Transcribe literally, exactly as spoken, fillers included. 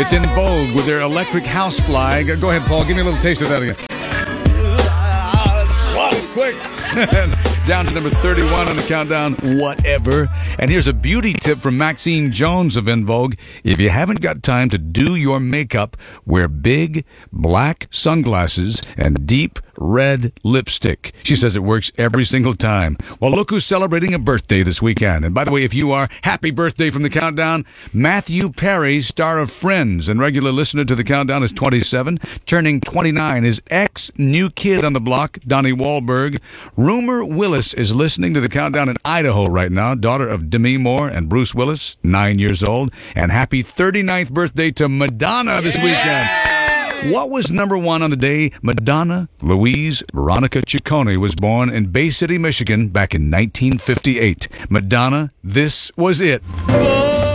It's In Vogue with their electric housefly. Go ahead, Paul. Give me a little taste of that again. Whoa, quick. Down to number thirty-one on the countdown, Whatever. And here's a beauty tip from Maxine Jones of In Vogue. If you haven't got time to do your makeup, wear big black sunglasses and deep red lipstick. She says it works every single time. Well, look who's celebrating a birthday this weekend. And by the way, if you are, happy birthday from the countdown. Matthew Perry, star of Friends and regular listener to the countdown, is twenty-seven. Turning twenty-nine, his ex-new kid on the block, Donnie Wahlberg. Rumor Willis is listening to the countdown in Idaho right now, daughter of Demi Moore and Bruce Willis, nine years old. And happy thirty-ninth birthday to Madonna this yeah! weekend. What was number one on the day Madonna Louise Veronica Ciccone was born in Bay City, Michigan back in nineteen fifty-eight? Madonna, This Was It.